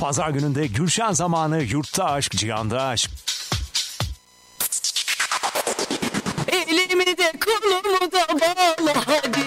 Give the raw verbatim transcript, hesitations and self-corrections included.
Pazar gününde Gülşen zamanı, yurtta aşk, cihanda aşk.